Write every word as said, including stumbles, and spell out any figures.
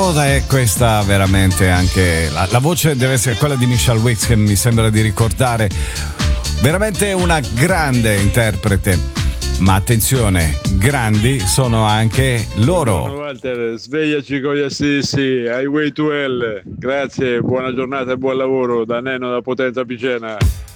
Oh, e questa veramente anche la, la voce deve essere quella di Michelle Wicks, che mi sembra di ricordare, veramente una grande interprete. Ma attenzione, grandi sono anche loro. Walter, svegliaci con gli A C D C, Highway to Hell. Grazie, buona giornata e buon lavoro da Neno da Potenza Picena.